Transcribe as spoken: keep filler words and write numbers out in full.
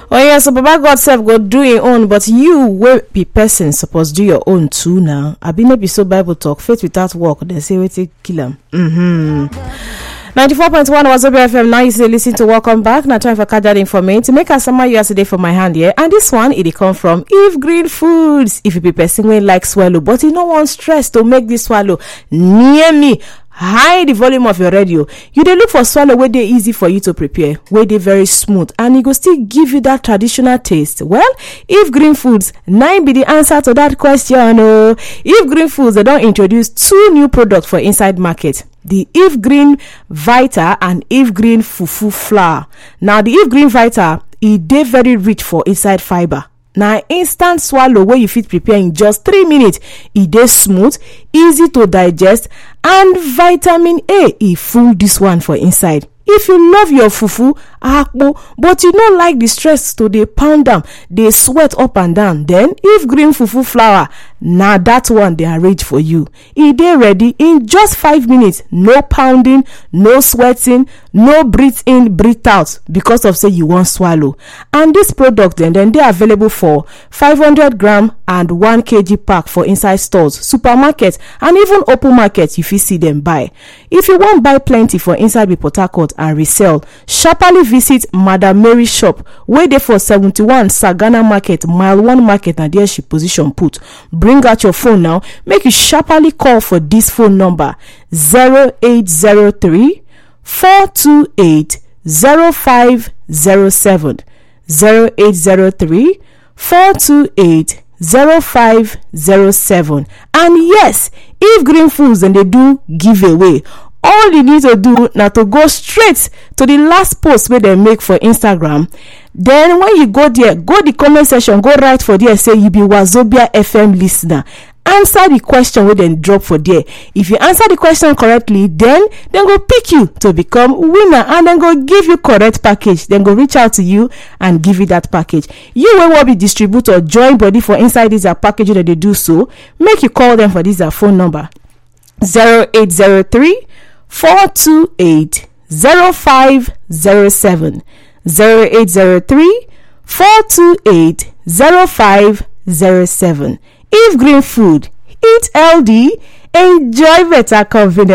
Oh yeah, so Baba God self go do your own, but you will be person supposed do your own too now. I been not be so Bible talk. Faith without work, they say we take kill them. Mm-hmm. ninety-four point one was F M. Now you say listen to Welcome Back. Now time for catch that information to make us summary yesterday for my hand here. And this one it come from Eve Green Foods. If you be person wey like swallow, but you no want stress to make this swallow near me. High the volume of your radio. You dey look for swallow where they easy for you to prepare, where they very smooth, and it go still give you that traditional taste. Well, Eve Green Foods nine be the answer to that question. Oh, Eve Green Foods they don't introduce two new products for inside market. The Eve Green Vita and Eve Green Fufu Flour. Now the Eve Green Vita it dey very rich for inside fiber. Now instant swallow where you fit prepare in just three minutes. It dey smooth, easy to digest, and vitamin A e full this one for inside. If you love your fufu, akpu, but you don't like the stress to dey pound them, they sweat up and down, then Eve Green Fufu Flour, now that one they arrange for you. E dey ready in just five minutes. No pounding, no sweating, no breathe in, breathe out because of say you want swallow. And this product then then they available for five hundred gram and one kilogram pack for inside stores, supermarket, and even open market. If you see them buy, if you want buy plenty for inside the Port Harcourt and resell, sharply visit Madam Mary shop where they for seventy-one Sagana Market, mile one market, and there she position put. Bring out your phone now. Make you sharply call for this phone number zero eight zero three four two eight zero five zero seven zero eight zero three four two eight zero five zero seven. And yes, Eve Green Foods and they do giveaway. All you need to do now to go straight to the last post where they make for Instagram. Then when you go there, go the comment section, go right for there, say you be Wazobia F M listener. Answer the question where then drop for there. If you answer the question correctly, then then go pick you to become winner and then go give you correct package. Then go reach out to you and give you that package. You will will be distributor join body for inside this package that they do so. Make you call them for this phone number zero eight zero three four two eight zero five zero seven zero eight zero three four two eight zero five zero seven. Eve Green Food, eat healthy, enjoy better convenience.